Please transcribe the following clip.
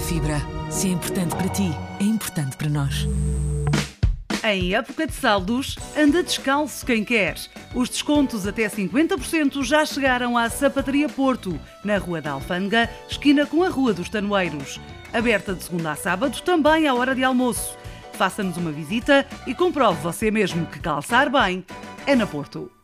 Fibra. Se é importante para ti, é importante para nós. Em época de saldos, anda descalço quem quer. Os descontos até 50% já chegaram à Sapataria Porto, na Rua da Alfândega, esquina com a Rua dos Tanoeiros. Aberta de segunda a sábado, também à hora de almoço. Faça-nos uma visita e comprove você mesmo que calçar bem é na Porto.